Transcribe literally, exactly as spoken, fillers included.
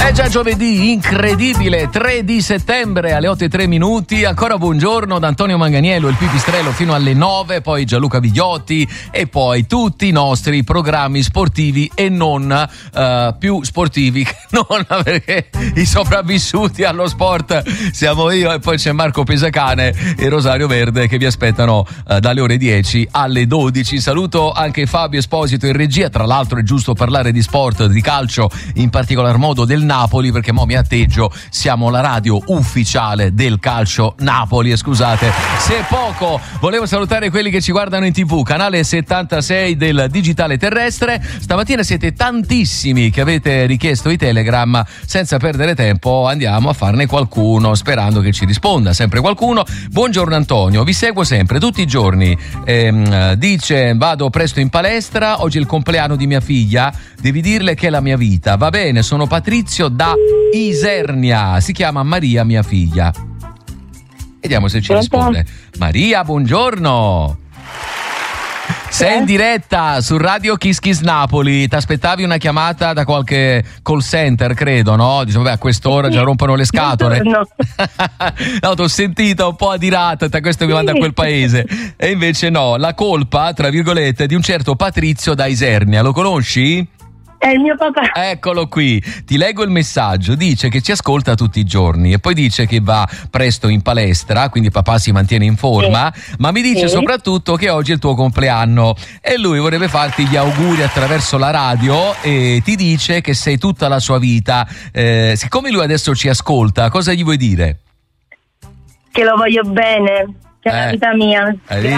È già giovedì, incredibile, tre di settembre alle otto e tre minuti. Ancora buongiorno da Antonio Manganiello, il Pipistrello, fino alle nove, poi Gianluca Vigliotti e poi tutti i nostri programmi sportivi e non uh, più sportivi, non perché i sopravvissuti allo sport siamo io e poi c'è Marco Pesacane e Rosario Verde che vi aspettano uh, dalle ore dieci alle dodici. Saluto anche Fabio Esposito in regia. Tra l'altro è giusto parlare di sport, di calcio, in particolar modo del Napoli, perché mo mi atteggio, siamo la radio ufficiale del calcio Napoli. E scusate se è poco, volevo salutare quelli che ci guardano in tv, canale settantasei del digitale terrestre. Stamattina siete tantissimi che avete richiesto i Telegram. Senza perdere tempo andiamo a farne qualcuno, sperando che ci risponda sempre qualcuno. Buongiorno Antonio, vi seguo sempre, tutti i giorni. Ehm, dice vado presto in palestra, oggi è il compleanno di mia figlia, devi dirle che è la mia vita. Va bene, sono Patrizio da Isernia, si chiama Maria mia figlia. Vediamo se ci risponde. Maria, buongiorno. Sei in diretta su Radio Kiss Kiss Napoli. Ti aspettavi una chiamata da qualche call center, credo, no? Dicevo, beh, a quest'ora già rompono le scatole. No, no, t'ho sentita un po' adirata, questo mi manda a quel paese. E invece no, la colpa, tra virgolette, è di un certo Patrizio da Isernia. Lo conosci? È il mio papà. Eccolo qui, ti leggo il messaggio. Dice che ci ascolta tutti i giorni e poi dice che va presto in palestra, quindi papà si mantiene in forma, sì. Ma mi dice sì. soprattutto che oggi è il tuo compleanno e lui vorrebbe farti gli auguri attraverso la radio e ti dice che sei tutta la sua vita. Eh, siccome lui adesso ci ascolta, cosa gli vuoi dire? Che lo voglio bene, che è eh. la vita mia. Hai